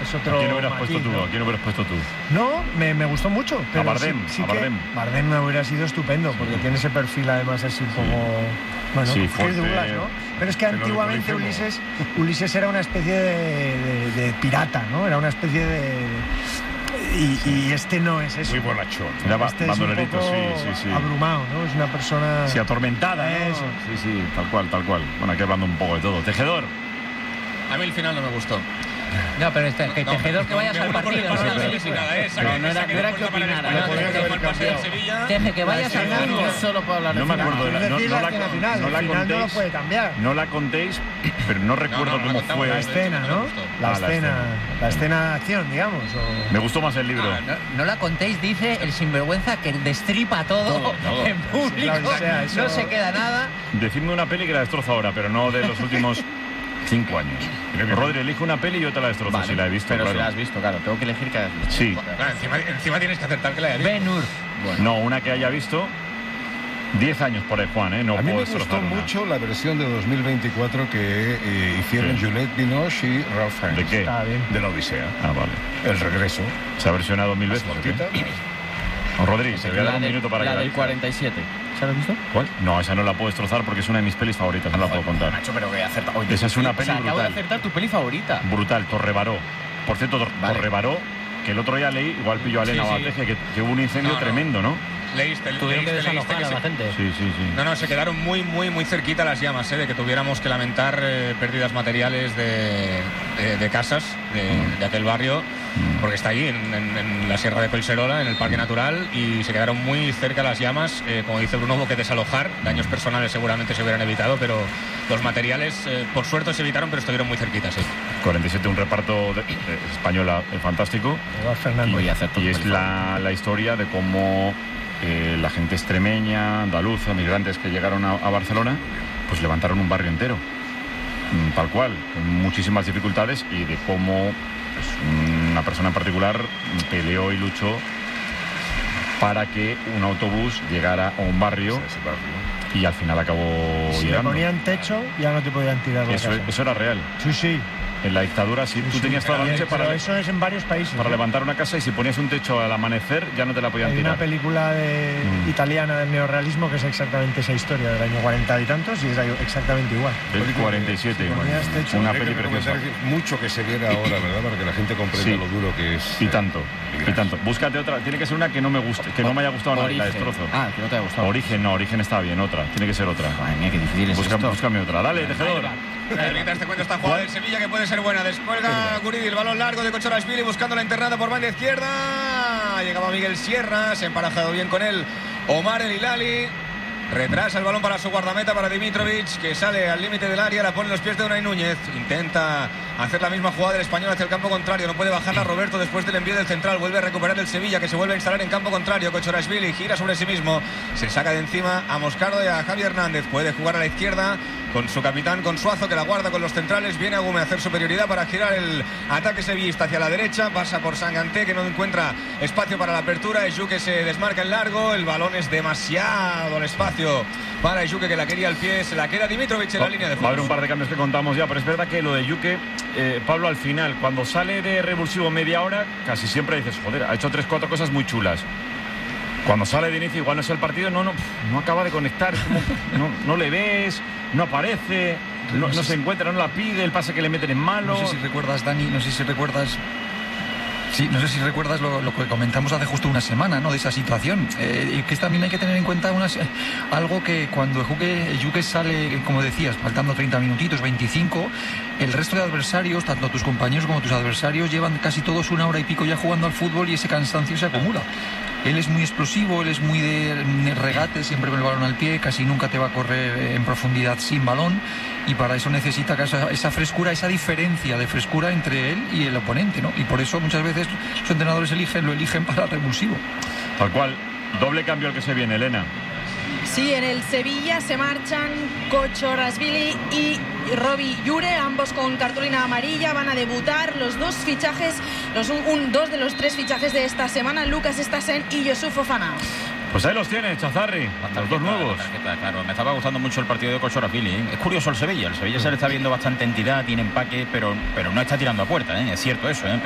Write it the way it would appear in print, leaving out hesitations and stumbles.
es otro. ¿A quién hubieras matiz, puesto tú? ¿no? ¿A quién hubieras puesto tú? No, me gustó mucho. Pero Bardem, sí a Bardem. que Bardem me hubiera sido estupendo, porque tiene ese perfil además así un poco... Bueno, Sí, Kirk fuerte, Douglas, ¿no? Pero es que pero antiguamente lo policemos. Ulises era una especie de pirata, ¿no? Era una especie de... Y este no es eso. Muy bonachón. Ya Este es un bandolerito, poco sí. abrumado, ¿no? Es una persona... Sí, atormentada, ¿no? Eso. Sí, tal cual. Bueno, aquí hablando un poco de todo. Tejedor. A mí el final no me gustó. No, pero que Tejedor que vayas al partido. No, No, era que opinara. Teje, que vayas al fútbol. Yo solo puedo hablar de No me final. acuerdo de Es decir, la escena final. no El la final no lo contéis. puede cambiar. No la contéis, pero no recuerdo cómo fue. La escena, ¿no? la La escena de acción, digamos. Me gustó más el libro. No la contéis, dice el sinvergüenza que destripa todo en público. Claro, o sea, eso- No se queda nada. Decidme una peli que la destrozo ahora, pero no de los últimos 5 años. Rodri, elige una peli y yo te la destrozo Vale, si la he visto, pero claro. si la has visto, claro. Tengo que elegir que hayas visto. Sí. Claro, encima tienes que acertar que la haya visto. Ben-Hur. No, una que haya visto. 10 años por ahí, Juan, ¿eh? No A mí puedo me gustó destrozar una. mucho la versión de 2024 que hicieron Sí. Juliette Binoche y Ralph Fiennes. ¿De qué? Está bien. De la Odisea. Ah, vale. El regreso. Se ha versionado 1000 veces. ¿o qué? Cortita. Rodri, te voy a dar un minuto para que la la del elijas. 47. ¿Se lo has visto? ¿Cuál? No, esa no la puedo destrozar porque es una de mis pelis favoritas, no la puedo contar. Macho, pero que he acertado. Oye, Esa es una o sea, peli acabo de brutal. acertar tu peli favorita. Brutal, Torrebaró. Por cierto, Vale. Torrebaró, que el otro día leí, igual pilló a Elena Sí, o a sí. Teje, que hubo un incendio No, no. tremendo, ¿no? Leíste Tuvieron que desalojar que a la se... gente. Sí. No, se quedaron muy cerquita las llamas, de que tuviéramos que lamentar pérdidas materiales de casas de aquel barrio, porque está ahí en la Sierra de Collserola, en el Parque Natural, y se quedaron muy cerca las llamas. Como dice Bruno, hubo que desalojar. Daños personales seguramente se hubieran evitado, pero los materiales, por suerte, se evitaron, pero estuvieron muy cerquitas, sí. 47, un reparto española fantástico. Eduardo Fernández. Voy a hacer tu Y es peli favorita. la historia de cómo la gente extremeña, andaluza, migrantes que llegaron a Barcelona, pues levantaron un barrio entero, tal cual, con muchísimas dificultades, y de cómo pues, una persona en particular peleó y luchó para que un autobús llegara a un barrio Ese barrio. y al final acabó Si le llegando. ponían techo, ya no te podían tirar la Eso, casa. eso era real. Sí. En la dictadura, sí, tú Sí, tenías toda la noche pero para eso es en varios países. para levantar una casa, y si ponías un techo al amanecer ya no te la podían Hay tirar. una película italiana del neorrealismo que es exactamente esa historia del año 40 y tantos, y es exactamente igual. El 47, Si ponías techo, una Habría peli que preciosa. recomendar que mucho que se viera ahora, ¿verdad? Para que la gente comprenda Sí. lo duro que es. Y tanto. Búscate otra. Tiene que ser una que no me guste, que no me haya gustado nada y la Origen. destrozo. Ah, que no te ha gustado. Origen, no, Origen está bien, otra. Tiene que ser otra. Madre mía, qué difícil es esto. Búscame otra. Dale, tejedor. Mientras te cuento esta jugada del Sevilla que puede ser buena. Descuelga Guridi, el balón largo de Kochorashvili buscando la internada por banda izquierda. Llegaba Miguel Sierra, se ha emparejado bien con él Omar El Hilali. Retrasa el balón para su guardameta, para Dimitrovic, que sale al límite del área, la pone en los pies de Unai Núñez. Intenta hacer la misma jugada del español hacia el campo contrario. No puede bajarla Roberto después del envío del central. Vuelve a recuperar el Sevilla, que se vuelve a instalar en campo contrario. Kochorashvili gira sobre sí mismo. Se saca de encima a Moscardo y a Javi Hernández. Puede jugar a la izquierda con su capitán, con Suazo, que la guarda con los centrales. Viene Agume a hacer superioridad para girar el ataque sevillista hacia la derecha. Pasa por Sanganté, que no encuentra espacio para la apertura. Ejuque se desmarca en largo. El balón es demasiado el espacio para Ejuque, que la quería al pie. Se la queda Dimitrovic en la línea de Va a haber un fondo. par de cambios que contamos ya, pero es verdad que lo de Yuque, Pablo, al final, cuando sale de revulsivo media hora, casi siempre dices, joder, ha hecho 3-4 cosas muy chulas. Cuando sale de inicio, igual no es el partido, no acaba de conectar, es como, no le ves, no aparece, no se encuentra, no la pide, el pase que le meten en malo. No sé si recuerdas, Dani, no sé si recuerdas lo que comentamos hace justo una semana, ¿no? De esa situación. Y que también hay que tener en cuenta algo que cuando Ejuque sale, como decías, faltando 30 minutitos, 25, el resto de adversarios, tanto tus compañeros como tus adversarios, llevan casi todos una hora y pico ya jugando al fútbol y ese cansancio se acumula. Él es muy explosivo, él es muy de regate, siempre con el balón al pie, casi nunca te va a correr en profundidad sin balón, y para eso necesita esa frescura, esa diferencia de frescura entre él y el oponente, ¿no? Y por eso muchas veces los entrenadores lo eligen para el revulsivo. Tal cual, doble cambio el que se viene, Elena. Sí, en el Sevilla se marchan Kochorashvili y Robbie Llure, ambos con cartulina amarilla. Van a debutar los dos fichajes, dos de los tres fichajes de esta semana, Lucas Stassen y Youssouf Fofana. Pues ahí los tiene, Chazarri, los dos nuevos. Claro, me estaba gustando mucho el partido de Kochorashvili, ¿eh? Es curioso el Sevilla se le está viendo bastante entidad, tiene empaque, pero no está tirando a puerta, ¿eh? Es cierto eso, ¿eh?